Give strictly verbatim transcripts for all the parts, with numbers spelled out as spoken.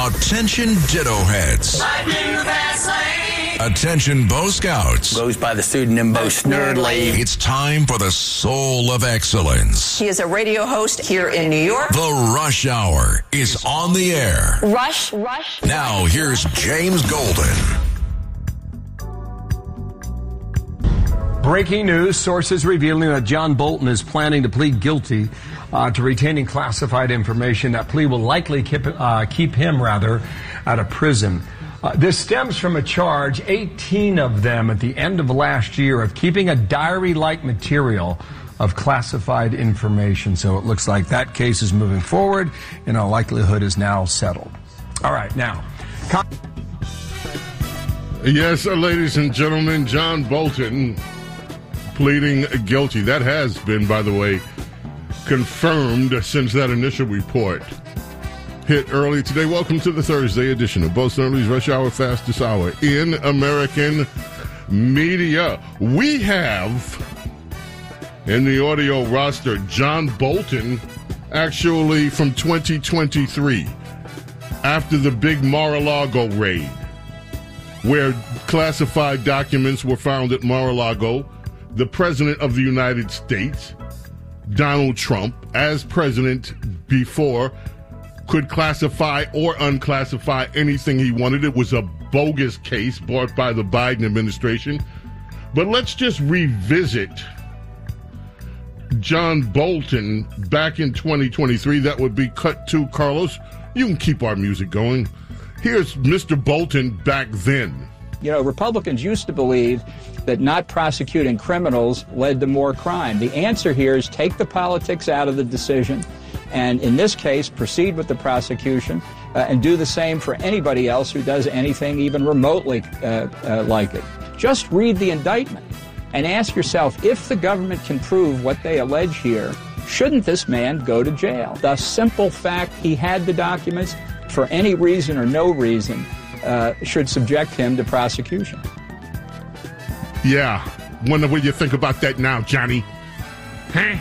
Attention ditto heads. Attention Bo Scouts. Goes by the pseudonym Bo Snerdley. It's time for the soul of excellence. He is a radio host here in New York. The Rush Hour is on the air. Rush, Rush. Now here's James Golden. Breaking news, sources revealing that John Bolton is planning to plead guilty uh, to retaining classified information. That plea will likely keep, uh, keep him, rather, out of prison. Uh, this stems from a charge, eighteen of them at the end of last year, of keeping a diary-like material of classified information. So it looks like that case is moving forward, and all likelihood is now settled. All right, now. Con- yes, uh, ladies and gentlemen, John Bolton pleading guilty. That has been, by the way, confirmed since that initial report hit early today. Welcome to the Thursday edition of Bo Snerdley's Rush Hour Fastest Hour in American media. We have in the audio roster John Bolton, actually from twenty twenty-three, after the big Mar-a-Lago raid, where classified documents were found at Mar-a-Lago. The President of the United States, Donald Trump, as president before, could classify or unclassify anything he wanted. It was a bogus case brought by the Biden administration. But let's just revisit John Bolton back in twenty twenty-three. That would be cut to Carlos. You can keep our music going. Here's Mister Bolton back then. You know, Republicans used to believe that not prosecuting criminals led to more crime. The answer here is take the politics out of the decision, and in this case, proceed with the prosecution uh, and do the same for anybody else who does anything even remotely uh, uh, like it. Just read the indictment and ask yourself, if the government can prove what they allege here, shouldn't this man go to jail? The simple fact he had the documents for any reason or no reason uh, should subject him to prosecution. Yeah. Wonder what you think about that now, Johnny. Huh?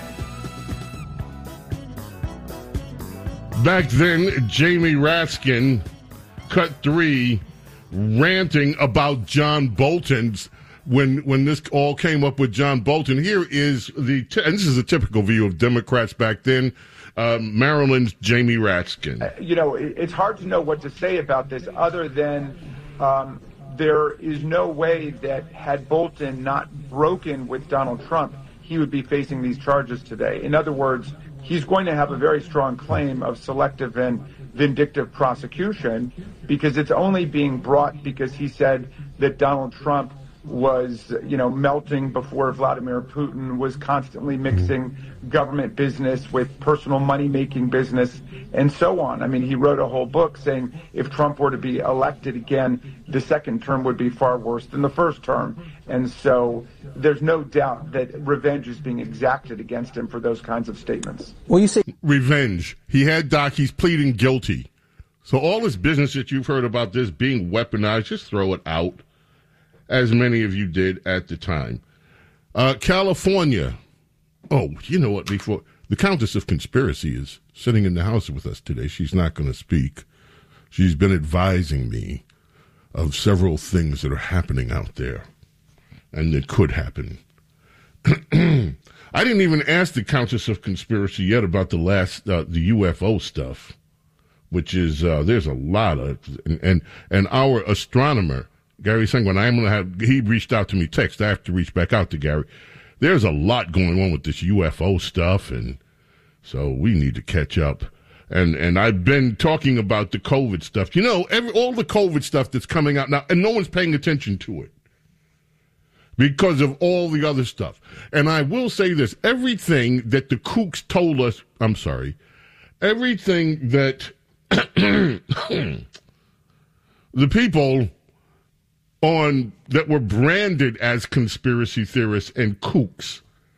Back then, Jamie Raskin, cut three, ranting about John Bolton's, when when this all came up with John Bolton. Here is the, t- and this is a typical view of Democrats back then, uh, Maryland's Jamie Raskin. Uh, you know, it, it's hard to know what to say about this other than um, there is no way that had Bolton not broken with Donald Trump, he would be facing these charges today. In other words, he's going to have a very strong claim of selective and vindictive prosecution because it's only being brought because he said that Donald Trump was, you know, melting before Vladimir Putin, was constantly mixing government business with personal money-making business, and so on. I mean, he wrote a whole book saying if Trump were to be elected again, the second term would be far worse than the first term. And so there's no doubt that revenge is being exacted against him for those kinds of statements. Well, you say revenge. He had Doc, he's pleading guilty. So all this business that you've heard about this being weaponized, just throw it out, as many of you did at the time. Uh, California. Oh, you know what? Before the Countess of Conspiracy is sitting in the house with us today. She's not going to speak. She's been advising me of several things that are happening out there and that could happen. I didn't even ask the Countess of Conspiracy yet about the last, uh, the U F O stuff, which is, uh, there's a lot of, and, and, and our astronomer, Gary Sengwin, I'm going to have, he reached out to me, text. I have to reach back out to Gary. There's a lot going on with this U F O stuff, and so we need to catch up. And and I've been talking about the COVID stuff. You know, every, all the COVID stuff that's coming out now, and no one's paying attention to it because of all the other stuff. And I will say this, everything that the kooks told us, I'm sorry, everything that the people on that were branded as conspiracy theorists and kooks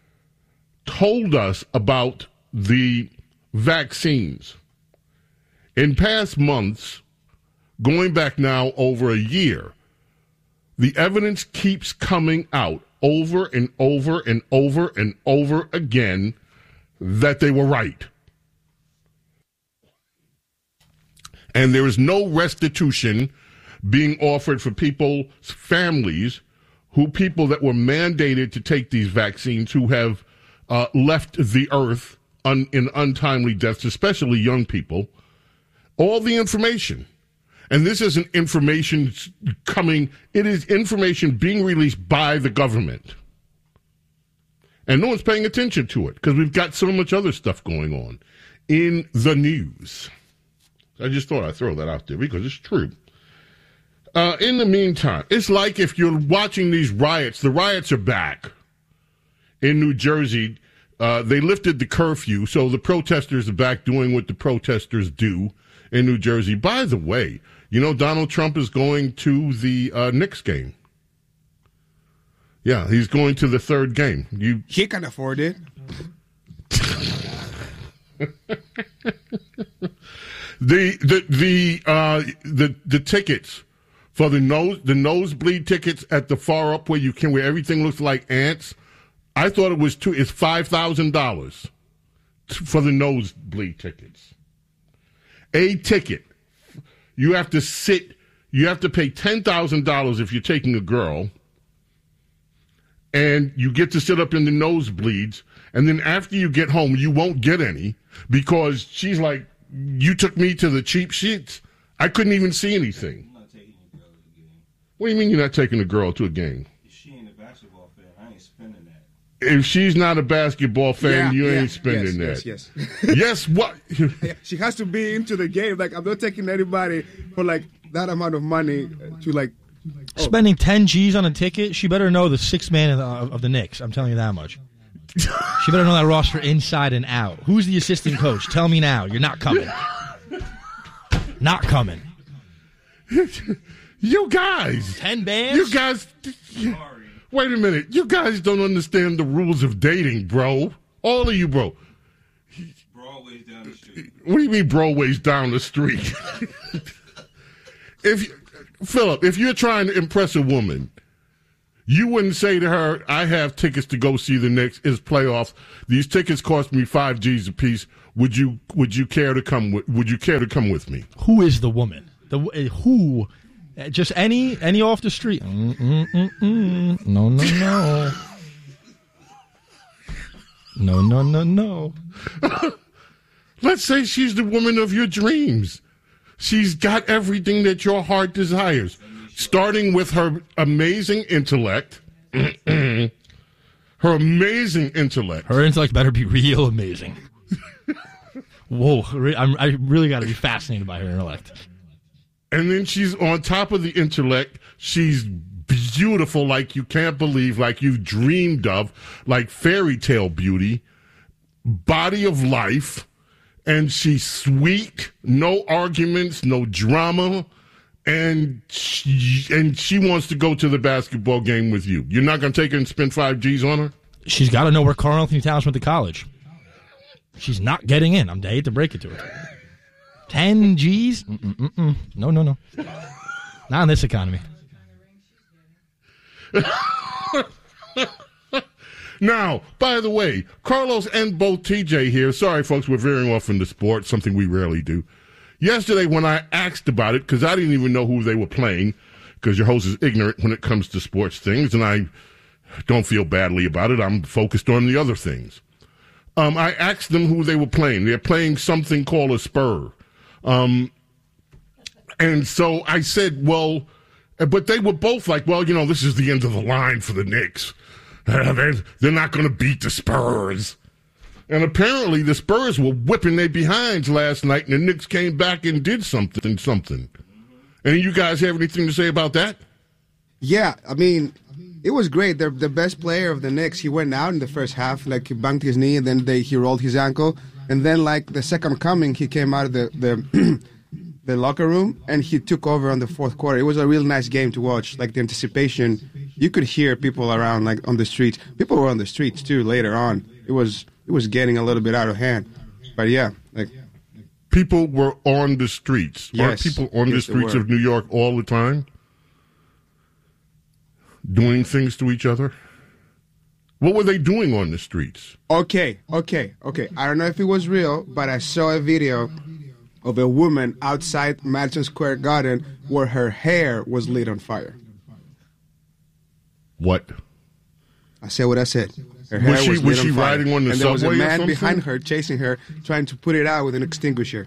told us about the vaccines. In past months, going back now over a year, the evidence keeps coming out over and over and over and over again that they were right. And there is no restitution being offered for people's families, who people that were mandated to take these vaccines who have uh, left the earth un, in untimely deaths, especially young people. All the information. And this isn't information coming, it is information being released by the government. And no one's paying attention to it because we've got so much other stuff going on in the news. I just thought I'd throw that out there because it's true. Uh, in the meantime, it's like if you're watching these riots, the riots are back in New Jersey. Uh, they lifted the curfew, so the protesters are back doing what the protesters do in New Jersey. By the way, you know Donald Trump is going to the uh, Knicks game. Yeah, he's going to the third game. You He can afford it. the the the uh, the the tickets for the nose the nosebleed tickets at the far up where you can where everything looks like ants. I thought it was two. It's five thousand dollars for the nosebleed tickets. A ticket. You have to sit. You have to pay ten thousand dollars if you're taking a girl, and you get to sit up in the nosebleeds. And then after you get home, you won't get any because she's like, "You took me to the cheap seats. I couldn't even see anything." I'm not taking a girl to a game. What do you mean you're not taking a girl to a game? If she ain't a basketball fan, I ain't spending that. If she's not a basketball fan, Yeah, you yeah, ain't spending yes, that. Yes, yes. Yes, what? She has to be into the game. Like, I'm not taking anybody for, like, that amount of money to, like... Oh. Spending ten G's on a ticket, she better know the sixth man of the, of the Knicks. I'm telling you that much. She better know that roster inside and out. Who's the assistant coach? Tell me now. You're not coming. Not coming. You guys. Ten bands? You guys. Wait a minute. You guys don't understand the rules of dating, bro. All of you, bro. Broadway's down the street. What do you mean Broadway's down the street? If you, Philip, if you're trying to impress a woman, you wouldn't say to her, I have tickets to go see the Knicks. It's playoffs. These tickets cost me five G's a piece. Would you would you care to come with would you care to come with me? Who is the woman? The uh, who? Uh, just any any off the street? Mm, mm, mm, mm. No, no, no. No, no, no, no. Let's say she's the woman of your dreams. She's got everything that your heart desires, starting with her amazing intellect. Her amazing intellect. Her intellect better be real amazing. Whoa, I'm, I really got to be fascinated by her intellect. And then she's on top of the intellect. She's beautiful like you can't believe, like you've dreamed of, like fairy tale beauty, body of life. And she's sweet, no arguments, no drama, and she, and she wants to go to the basketball game with you. You're not going to take her and spend five G's on her? She's got to know where Carl Anthony Towns went to college. She's not getting in. I'm I hate to break it to her. Ten G's? Mm-mm-mm. No, no, no. Not in this economy. Now, by the way, Carlos and both T J here. Sorry, folks, we're veering off into sports, something we rarely do. Yesterday, when I asked about it, because I didn't even know who they were playing, because your host is ignorant when it comes to sports things, and I don't feel badly about it. I'm focused on the other things. Um, I asked them who they were playing. They're playing something called a spur. Um, and so I said, well, but they were both like, well, you know, this is the end of the line for the Knicks. They're, they're not going to beat the Spurs. And apparently the Spurs were whipping their behinds last night, and the Knicks came back and did something, something. Any of you guys have anything to say about that? Yeah, I mean, it was great. The, the best player of the Knicks, he went out in the first half, like he banged his knee, and then they, he rolled his ankle. And then, like, the second coming, he came out of the, the, the locker room, and he took over on the fourth quarter. It was a real nice game to watch. Like, the anticipation, you could hear people around, like, on the streets. People were on the streets, too, later on. It was it was getting a little bit out of hand. But, yeah, like... People were on the streets. Yes. Aren't people on Yes, the they streets were. of New York all the time? Doing things to each other? What were they doing on the streets? Okay, okay, okay. I don't know if it was real, but I saw a video of a woman outside Madison Square Garden where her hair was lit on fire. What? I said what I said. Her hair Was she- was, was lit she on fire. riding on the and there was a subway or man something? behind her chasing her, trying to put it out with an extinguisher.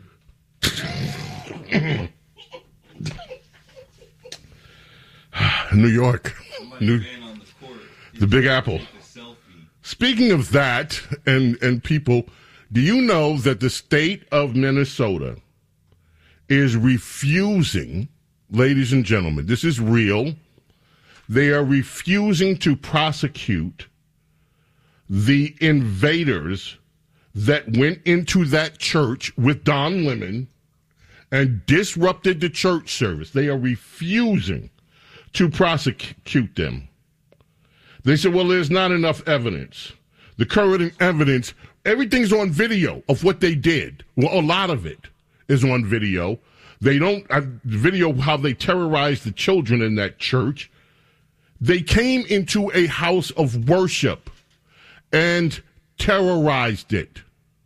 New York. New, the Big Apple. Speaking of that and, and people, do you know that the state of Minnesota is refusing, ladies and gentlemen, this is real, they are refusing to prosecute the invaders that went into that church with Don Lemon and disrupted the church service. They are refusing to prosecute them. They said, well, there's not enough evidence. The current evidence, everything's on video of what they did. Well, a lot of it is on video. They don't, uh, video how they terrorized the children in that church. They came into a house of worship and terrorized it.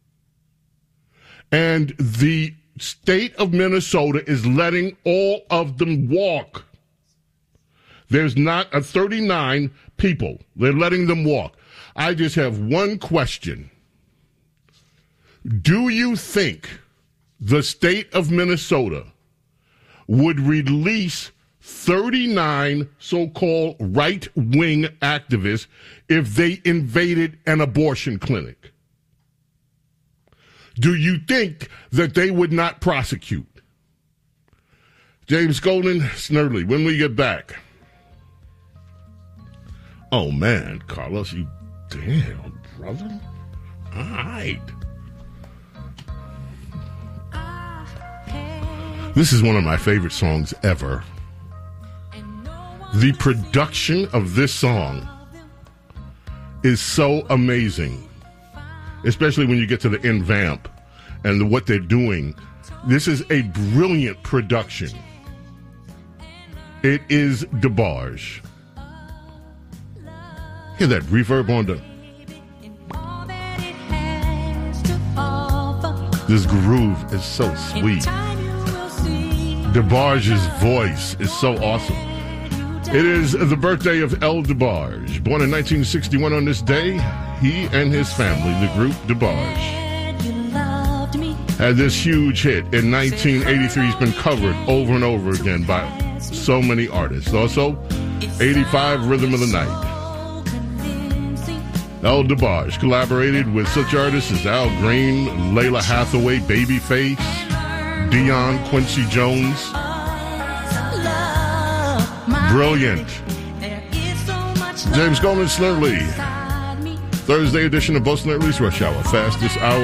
And the state of Minnesota is letting all of them walk. There's not a thirty-nine people. They're letting them walk. I just have one question. Do you think the state of Minnesota would release thirty-nine so-called right-wing activists if they invaded an abortion clinic? Do you think that they would not prosecute? James Golden, Snerdley, when we get back. Oh, man, Carlos, you damn, brother. All right. This is one of my favorite songs ever. The production of this song is so amazing, especially when you get to the end vamp and what they're doing. This is a brilliant production. It is DeBarge. Hear that reverb on the... This groove is so sweet. DeBarge's voice is so awesome. It is the birthday of El DeBarge. Born in nineteen sixty-one on this day, he and his family, the group DeBarge, had this huge hit in nineteen eighty-three. He's been covered over and over again by so many artists. Also, eighty-five, Rhythm of the Night. El DeBarge collaborated with such artists as Al Green, Layla Hathaway, Babyface, Dion, Quincy Jones. Brilliant. James Golden, Snerdley. Thursday edition of Bo Snerdley's Rush Hour. Fastest hour